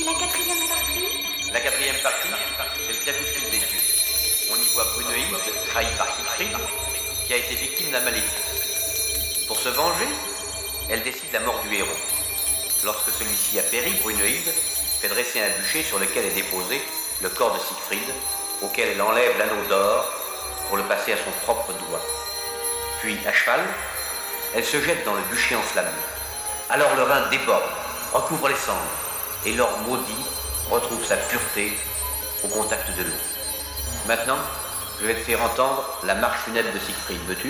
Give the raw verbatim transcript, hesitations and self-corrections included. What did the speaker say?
la quatrième partie? La quatrième partie, c'est le crépuscule des dieux. On y voit Brunehilde, trahie par Siegfried, qui a été victime d'un maléfice. Pour se venger, elle décide la mort du héros. Lorsque celui-ci a péri, Brunehilde fait dresser un bûcher sur lequel est déposé le corps de Siegfried, auquel elle enlève l'anneau d'or pour le passer à son propre doigt. Puis, à cheval, elle se jette dans le bûcher enflammé. Alors le Rhin déborde, recouvre les cendres, et l'or maudit retrouve sa pureté au contact de l'eau. Maintenant, je vais te faire entendre la marche funèbre de Siegfried, veux-tu ?